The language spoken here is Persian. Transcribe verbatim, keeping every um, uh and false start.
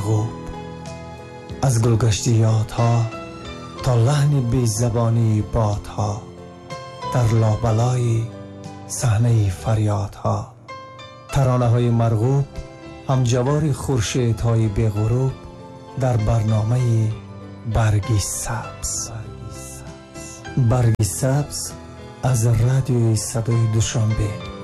مرغوب. از گلگشت یادها تا لحن بی زبانی بادها، در لابلای صحنه فریادها، ترانه های مرغوب هم جوار خورشیدهای بی غروب در برنامه برگی سبز. برگی سبز از رادیوی صدای دوشنبه.